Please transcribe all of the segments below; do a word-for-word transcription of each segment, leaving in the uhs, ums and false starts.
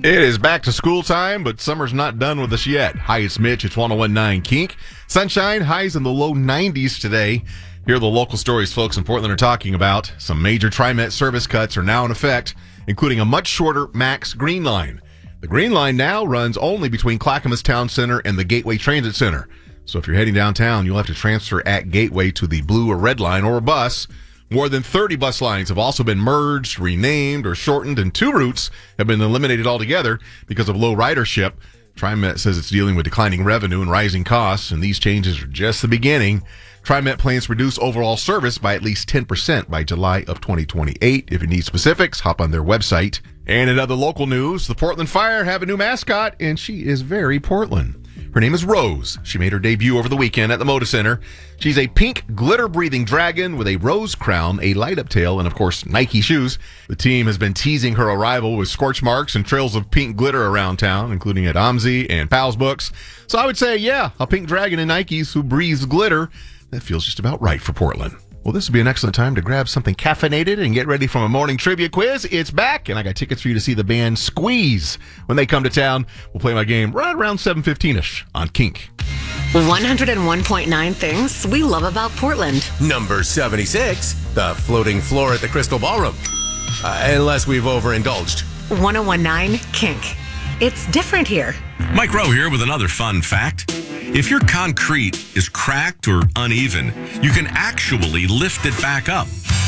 It is back to school time, but summer's not done with us yet. Hi, it's Mitch. It's one oh one point nine Kink. Sunshine, highs in the low nineties today. Here are the local stories folks in Portland are talking about. Some major TriMet service cuts are now in effect, including a much shorter Max Green Line. The Green Line now runs only between Clackamas Town Center and the Gateway Transit Center. So if you're heading downtown, you'll have to transfer at Gateway to the Blue or Red Line or a bus. More than thirty bus lines have also been merged, renamed, or shortened, and two routes have been eliminated altogether because of low ridership. TriMet says it's dealing with declining revenue and rising costs, and these changes are just the beginning. TriMet plans to reduce overall service by at least ten percent by July of twenty twenty-eight. If you need specifics, hop on their website. And in other local news, the Portland Fire have a new mascot, and she is very Portland. Her name is Rose. She made her debut over the weekend at the Moda Center. She's a pink, glitter-breathing dragon with a rose crown, a light-up tail, and, of course, Nike shoes. The team has been teasing her arrival with scorch marks and trails of pink glitter around town, including at OMSI and Pals Books. So I would say, yeah, a pink dragon in Nikes who breathes glitter. That feels just about right for Portland. Well, this would be an excellent time to grab something caffeinated and get ready for a morning trivia quiz. It's back, and I got tickets for you to see the band Squeeze when they come to town. We'll play my game right around seven fifteen-ish on Kink. one oh one point nine things we love about Portland. Number seventy-six, the floating floor at the Crystal Ballroom. Uh, unless we've overindulged. one oh one point nine Kink. It's different here. Mike Rowe here with another fun fact. If your concrete is cracked or uneven, you can actually lift it back up.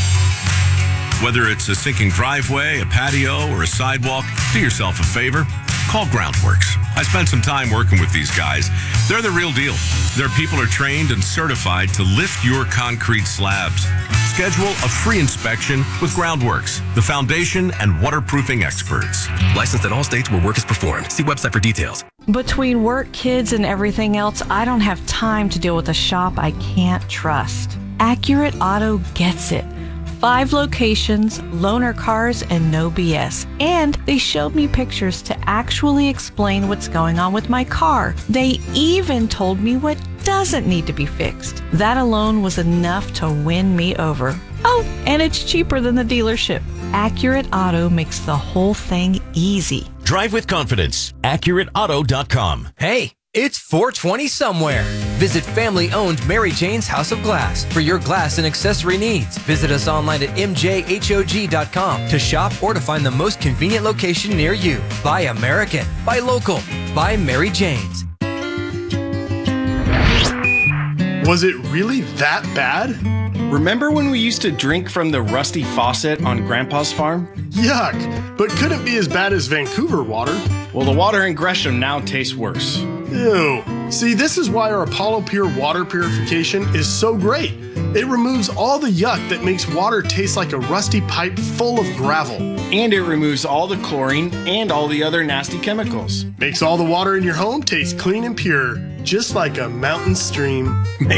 Whether it's a sinking driveway, a patio, or a sidewalk, do yourself a favor. Call Groundworks. I spent some time working with these guys. They're the real deal. Their people are trained and certified to lift your concrete slabs. Schedule a free inspection with Groundworks, the foundation and waterproofing experts. Licensed in all states where work is performed. See website for details. Between work, kids, and everything else, I don't have time to deal with a shop I can't trust. Accurate Auto gets it. Five locations, loaner cars, and no B S. And they showed me pictures to actually explain what's going on with my car. They even told me what doesn't need to be fixed. That alone was enough to win me over. Oh, and it's cheaper than the dealership. Accurate Auto makes the whole thing easy. Drive with confidence. Accurate Auto dot com. Hey, it's four twenty somewhere. Visit family-owned Mary Jane's House of Glass for your glass and accessory needs. Visit us online at M J Hog dot com to shop or to find the most convenient location near you. Buy American. Buy local. Buy Mary Jane's. Was it really that bad? Remember when we used to drink from the rusty faucet on Grandpa's farm? Yuck, but couldn't be as bad as Vancouver water. Well, the water in Gresham now tastes worse. Ew. See, this is why our Apollo Pure water purification is so great. It removes all the yuck that makes water taste like a rusty pipe full of gravel. And it removes all the chlorine and all the other nasty chemicals. Makes all the water in your home taste clean and pure, just like a mountain stream.